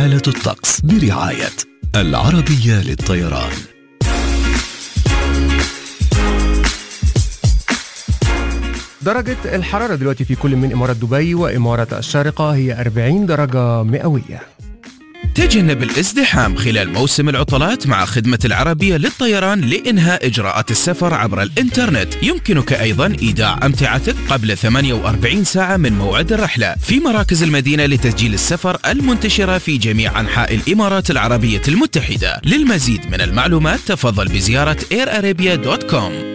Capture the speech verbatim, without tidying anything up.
حالة الطقس برعاية العربية للطيران. درجة الحرارة دلوقتي في كل من إمارة دبي وإمارة الشارقة هي أربعين درجة مئوية. تجنب الازدحام خلال موسم العطلات مع خدمة العربية للطيران لإنهاء إجراءات السفر عبر الإنترنت. يمكنك أيضا إيداع أمتعتك قبل ثمانية وأربعين ساعة من موعد الرحلة في مراكز المدينة لتسجيل السفر المنتشرة في جميع أنحاء الإمارات العربية المتحدة. للمزيد من المعلومات تفضل بزيارة اير ارابيا دوت كوم.